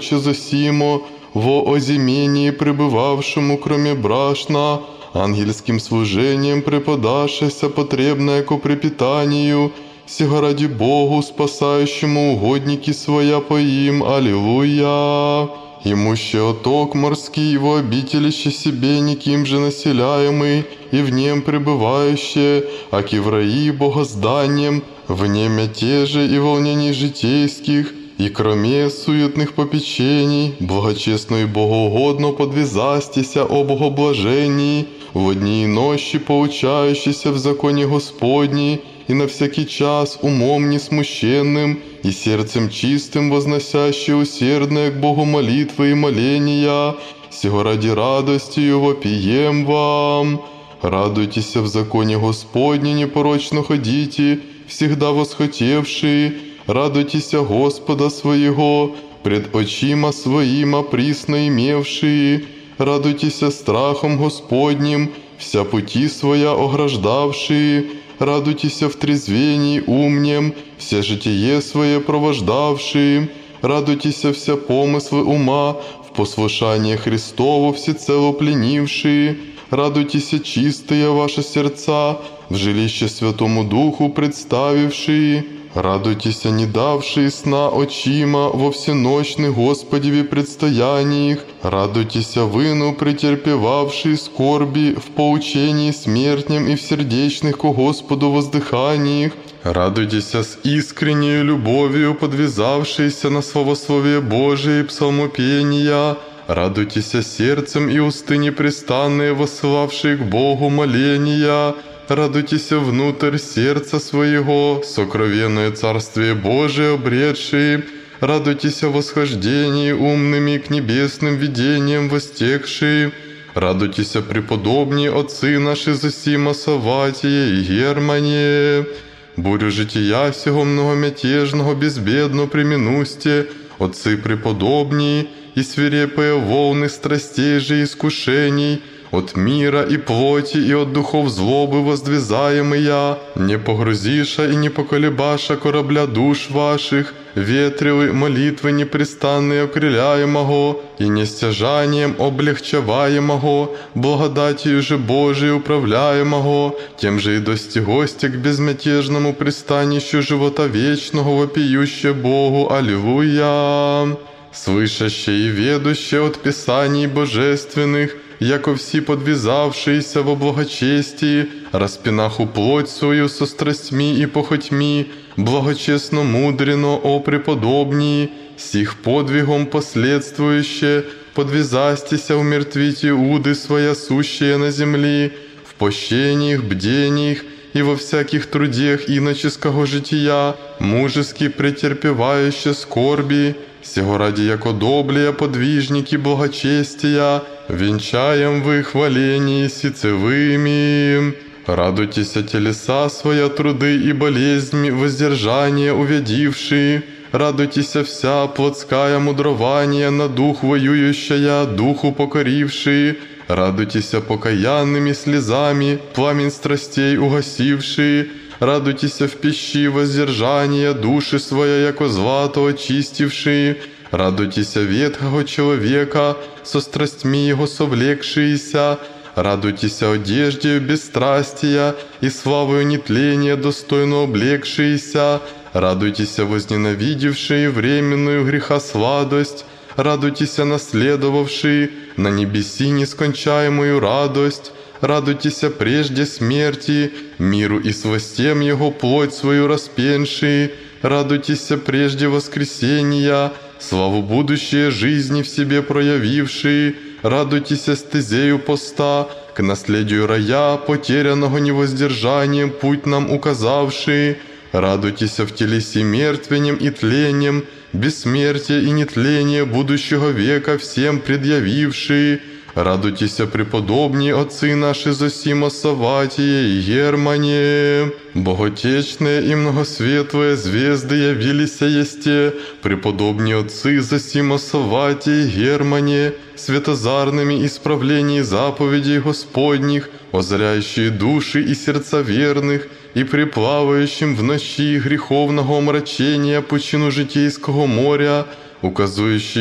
проче засимо, во озимении пребывавшему, кроме брашна, ангельским служением преподашеся потребное ко препитанию, сего ради Богу, спасающему угодники своя поим. Аллилуйя! Имуще оток морский, его обителище себе никим же населяемый, и в нем пребывающее, аки в раи богозданием, вне мятежи и волнений житейских, и кроме суетных попечений, благочестно и богоугодно подвязастися о богоблажении, в дни и нощи поучающийся в законе Господней, и на всякий час умом несмущенным и сердцем чистым возносящий усердное к Богу молитвы и моления, сего ради радостью вопием вам. Радуйтесь в законе Господне, непорочно ходите, всегда восхотевшие, радуйтесь Господа своего, пред очима своима присно имевшие, радуйтесь страхом Господним, вся пути своя ограждавшие, радуйтесь в трезвении умнем, все житие свое провождавшие, радуйтесь вся помыслы ума, в послушание Христову всецело пленившие, радуйтесь чистые ваши сердца, в жилище Святому Духу представившие, радуйтесь, не давшие сна очима во всеночных Господеве предстояниях, радуйтесь, выну претерпевавшие скорби в поучении смертнем и в сердечных ко Господу воздыханиях, радуйтесь с искреннею любовью подвязавшиеся на славословие Божие и псалмопения, радуйтесь сердцем и усты непрестанные воссылавшие к Богу моления, радуйтесь внутрь сердца своего, сокровенное Царствие Божие обретшие, радуйтесь о восхождении умными к небесным видениям востекшие, радуйтесь преподобнее отцы наши Зосима, Саватия и Германия, бурю жития сего многомятежного безбедно применусте, отцы преподобней, и свирепые волны страстей же искушений, от мира и плоти и от духов злобы воздвизаемые, не погрузиша и не поколебаша корабля душ ваших, ветрилы молитвы непрестанные окрыляемого и нестяжанием облегчаваемого, благодатью же Божией управляемого, тем же и достигости к безмятежному пристанищу живота вечного, вопиюще Богу. Аллилуйя! Слышащие и ведущие от Писаний божественных, яко все подвязавшиеся во благочестии, распинаху плоть свою со страстьми и похотьми, благочестно мудрено о преподобнии, сих подвигом последствующе, подвязастися умертвите уды своя сущие на земли, в пощениях, бдениях и во всяких трудях иноческого жития, мужески претерпевающе скорби, сего ради яко доблие подвижники благочестия, венчаем в их хвалении сицевыми. Радуйтесь телеса своя труды и болезни воздержания увядившие, радуйтесь вся плотская мудрование на дух воюющая, духу покорившие, радуйтесь покаянными слезами, пламень страстей угасившие, радуйтесь в пищи воздержания, души своя, яко злато очистившие, радуйтесь ветхого человека, со страстьми его совлекшиеся, радуйтесь одежде бесстрастия и славою нетления достойно облекшиеся, радуйтесь возненавидевшие временную греха сладость, радуйтесь наследовавшие на небеси нескончаемую радость, радуйтесь прежде смерти, миру и сластям его плоть свою распеншие, радуйтесь прежде воскресения, славу будущее жизни в себе проявившие, радуйтесь стезею поста, к наследию рая, потерянного невоздержанием, путь нам указавшие, радуйтесь в телеси мертвенем и тлением, бессмертие и нетление будущего века всем предъявившие, радуйтесь преподобнее отцы наши Зосима, Саватия и Германия, боготечные и многосветлые звезды явились есте, преподобнее отцы Зосима, Саватия и Германия, светозарными исправлений заповедей Господних, озаряющие души и сердца верных, и приплавающим в ночи греховного омрачения пучину житейского моря, указующие